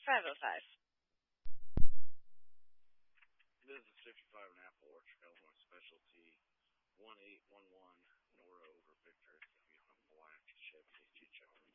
505. This is 55 and Apple Orchard, Illinois Specialty 1811 Nora over Victor. It's going to be on black Chevy Challenge.